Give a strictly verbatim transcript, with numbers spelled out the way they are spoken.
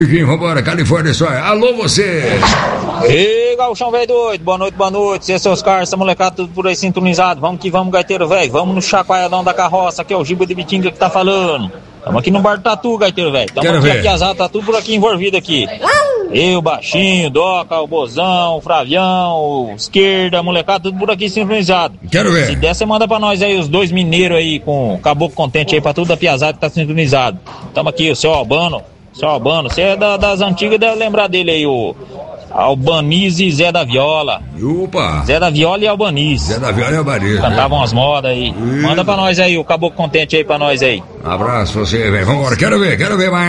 Vambora, Califórnia, só. Alô, você! Ei, Gauchão velho doido, boa noite, boa noite. Cê, seus caras, essa molecada tudo por aí sintonizado. Vamos que vamos, gaiteiro velho. Vamos no chacoalhadão da carroça. Aqui é o Giba de Bitinga que tá falando. Tamo aqui no bar do Tatu, gaiteiro velho. Tamo Quero aqui, ver. aqui azar, tá tudo por aqui envolvido aqui. Eu, Baixinho, Doca, o Bozão, o Fravião, o Esquerda, a molecada, tudo por aqui sintonizado. Quero ver. Se der, você manda pra nós aí os dois mineiros aí com caboclo contente aí pra tudo da piazada que tá sintonizado. Tamo aqui, o seu Albano. Seu Albano, você é da, das antigas, deve lembrar dele aí, o Albanize e Zé da Viola. Opa! Zé da Viola e Albanize. Zé da Viola e Albanize. Cantavam as modas aí. Isso. Manda pra nós aí, o caboclo contente aí pra nós aí. Um abraço pra você, velho. Vambora, quero ver, quero ver mais.